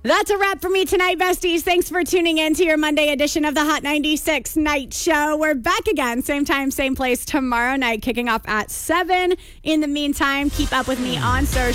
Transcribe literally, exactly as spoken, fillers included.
That's a wrap for me tonight, besties. Thanks for tuning in to your Monday edition of the Hot ninety-six Night Show. We're back again, same time, same place tomorrow night, kicking off at seven. In the meantime, keep up with me on social.